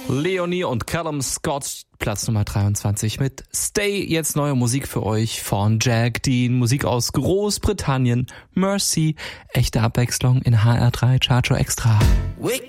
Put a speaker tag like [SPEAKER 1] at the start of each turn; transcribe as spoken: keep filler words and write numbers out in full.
[SPEAKER 1] Leonie und Callum Scott, Platz Nummer dreiundzwanzig mit Stay. Jetzt neue Musik für euch von Jack Dean, Musik aus Großbritannien, Mercy, echte Abwechslung in H R drei Charger Extra.